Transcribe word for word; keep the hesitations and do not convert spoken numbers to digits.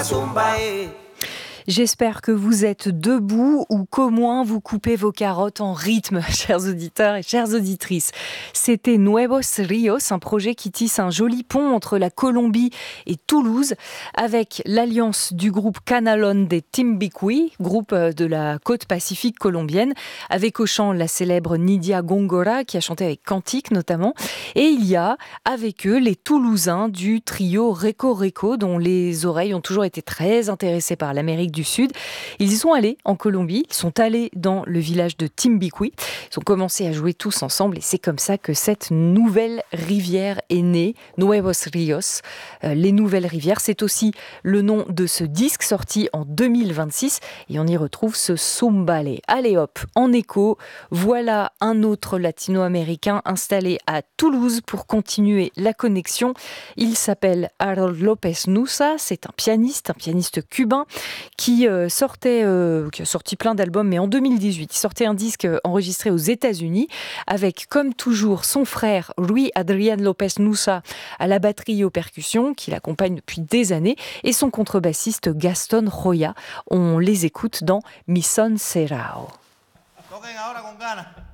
J'espère que vous êtes debout ou qu'au moins vous coupez vos carottes en rythme, chers auditeurs et chères auditrices. C'était Nuevos Ríos, un projet qui tisse un joli pont entre la Colombie et Toulouse, avec l'alliance du groupe Canalón de Timbiquí, groupe de la côte pacifique colombienne, avec au chant la célèbre Nidia Góngora, qui a chanté avec Cantique notamment. Et il y a avec eux les Toulousains du trio Reco Reco, dont les oreilles ont toujours été très intéressées par l'Amérique du Sud. Ils y sont allés en Colombie, ils sont allés dans le village de Timbiquí, ils ont commencé à jouer tous ensemble et c'est comme ça que cette nouvelle rivière est née, Nuevos Ríos. Euh, les nouvelles rivières, c'est aussi le nom de ce disque sorti en deux mille vingt-six et on y retrouve ce Zumbale. Allez hop, en écho, voilà un autre latino-américain installé à Toulouse pour continuer la connexion. Il s'appelle Harold López Nussa, c'est un pianiste, un pianiste cubain qui euh, sortait, euh, qui a sorti plein d'albums, mais en deux mille dix-huit, il sortait un disque enregistré aux États-Unis avec, comme toujours, son frère Rui Adrián López Nussa à la batterie et aux percussions, qui l'accompagne depuis des années, et son contrebassiste Gaston Joya. On les écoute dans Mi Son Serrao.